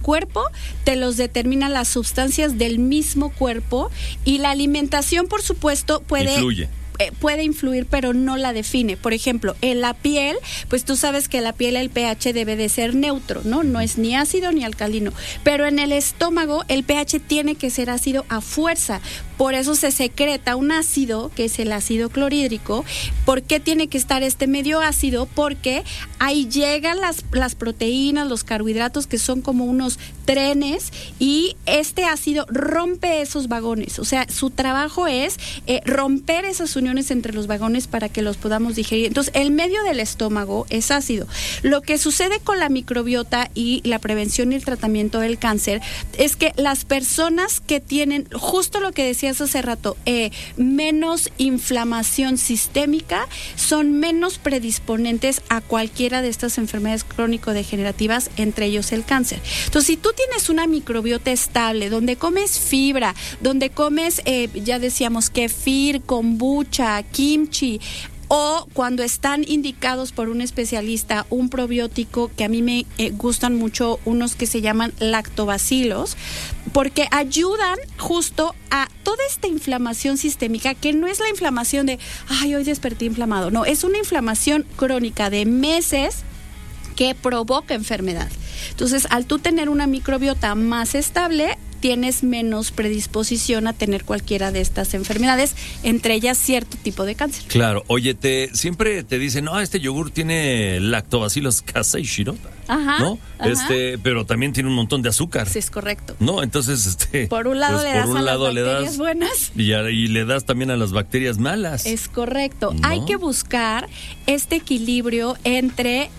cuerpo te los determinan las sustancias del mismo cuerpo, y la alimentación, por supuesto, puede influir, pero no la define. Por ejemplo, en la piel, pues tú sabes que la piel, el pH debe de ser neutro, ¿no? No es ni ácido ni alcalino. Pero en el estómago, el pH tiene que ser ácido a fuerza. Por eso se secreta un ácido, que es el ácido clorhídrico. ¿Por qué tiene que estar este medio ácido? Porque ahí llegan las proteínas, los carbohidratos, que son como unos trenes, y este ácido rompe esos vagones. O sea, su trabajo es romper esas uniones entre los vagones para que los podamos digerir. Entonces, el medio del estómago es ácido. Lo que sucede con la microbiota y la prevención y el tratamiento del cáncer es que las personas que tienen, justo lo que decías hace rato, menos inflamación sistémica, son menos predisponentes a cualquiera de estas enfermedades crónico-degenerativas, entre ellos el cáncer. Entonces, si tú tienes una microbiota estable, donde comes fibra, donde comes, ya decíamos, kefir, kombucha, kimchi, o cuando están indicados por un especialista un probiótico, que a mí me gustan mucho unos que se llaman lactobacilos, porque ayudan justo a toda esta inflamación sistémica, que no es la inflamación de, ay, hoy desperté inflamado, no, es una inflamación crónica de meses que provoca enfermedad. Entonces, al tú tener una microbiota más estable, tienes menos predisposición a tener cualquiera de estas enfermedades, entre ellas cierto tipo de cáncer. Claro. Oye, siempre te dicen, no, este yogur tiene lactobacillus casei shirota. Ajá, ¿no? ajá. Pero también tiene un montón de azúcar. Sí, es correcto. No, entonces, por un lado, pues, le das a las bacterias buenas y le das también a las bacterias malas. Es correcto. ¿No? Hay que buscar este equilibrio entre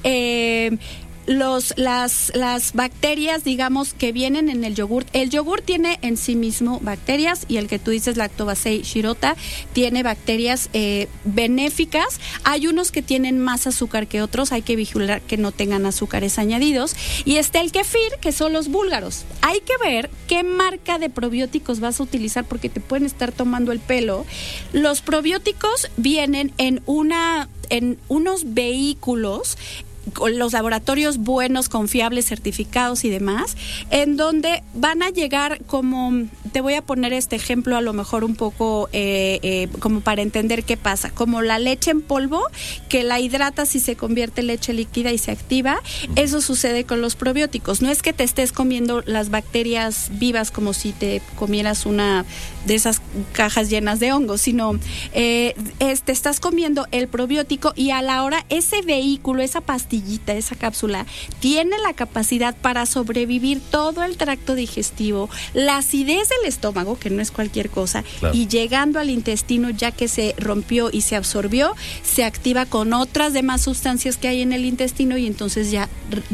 las bacterias, digamos, que vienen en el yogur. El yogur tiene en sí mismo bacterias, y el que tú dices, Lactobacillus shirota, tiene bacterias benéficas. Hay unos que tienen más azúcar que otros, hay que vigilar que no tengan azúcares añadidos. Y está el kefir, que son los búlgaros. Hay que ver qué marca de probióticos vas a utilizar, porque te pueden estar tomando el pelo. Los probióticos vienen en unos vehículos, con los laboratorios buenos, confiables, certificados y demás, en donde van a llegar, como te voy a poner este ejemplo a lo mejor un poco como para entender qué pasa, como la leche en polvo, que la hidratas y se convierte en leche líquida y se activa. Eso sucede con los probióticos. No es que te estés comiendo las bacterias vivas como si te comieras una de esas cajas llenas de hongos, sino te estás comiendo el probiótico, y a la hora ese vehículo, esa pastilla, esa cápsula, tiene la capacidad para sobrevivir todo el tracto digestivo, la acidez del estómago, que no es cualquier cosa, claro, y llegando al intestino, ya que se rompió y se absorbió, se activa con otras demás sustancias que hay en el intestino, y entonces ya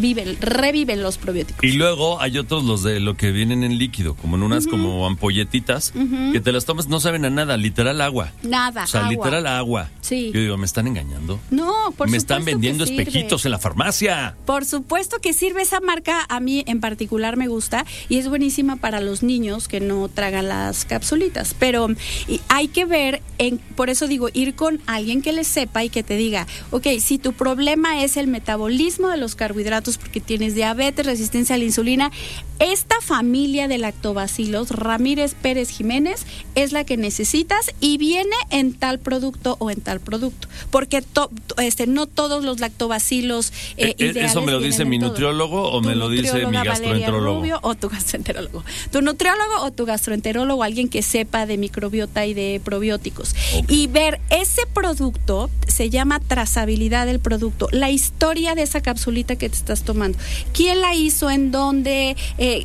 reviven los probióticos. Y luego hay otros, los de lo que vienen en líquido, como en unas como ampolletitas, que te las tomas, no saben a nada, literal agua. Nada, o sea, agua. Literal agua. Sí. Yo digo, ¿me están engañando? No, por supuesto. Me están vendiendo espejitos en la farmacia. Por supuesto que sirve. Esa marca a mí en particular me gusta, y es buenísima para los niños que no tragan las capsulitas, pero hay que ver, por eso digo, ir con alguien que le sepa y que te diga, ok, si tu problema es el metabolismo de los carbohidratos porque tienes diabetes, resistencia a la insulina, esta familia de lactobacilos Ramírez Pérez Jiménez es la que necesitas, y viene en tal producto o en tal producto, porque no todos los lactobacilos ideales. ¿Eso me lo dice mi nutriólogo o me lo dice mi gastroenterólogo? Rubio, o tu gastroenterólogo. Tu nutriólogo o tu gastroenterólogo, alguien que sepa de microbiota y de probióticos. Okay. Y ver ese producto, se llama trazabilidad del producto, la historia de esa capsulita que te estás tomando. ¿Quién la hizo? ¿En dónde?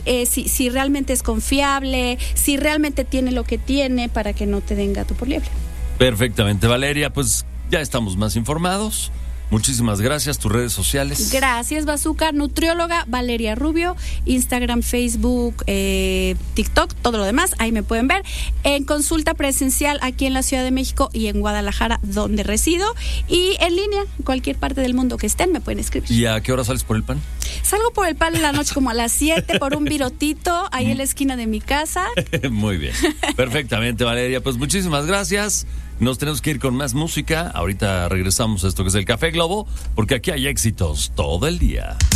Si realmente es confiable, si realmente tiene lo que tiene, para que no te den gato por liebre. Perfectamente, Valeria, pues ya estamos más informados. Muchísimas gracias. Tus redes sociales. Gracias, Bazooka. Nutrióloga Valeria Rubio, Instagram, Facebook, TikTok, todo lo demás, ahí me pueden ver. En consulta presencial aquí en la Ciudad de México y en Guadalajara, donde resido, y en línea, en cualquier parte del mundo que estén, me pueden escribir. ¿Y a qué hora sales por el pan? Salgo por el pan en la noche como a las 7 por un virotito ahí en la esquina de mi casa. Muy bien. Perfectamente, Valeria. Pues muchísimas gracias. Nos tenemos que ir con más música. Ahorita regresamos a esto que es el Café Globo, porque aquí hay éxitos todo el día.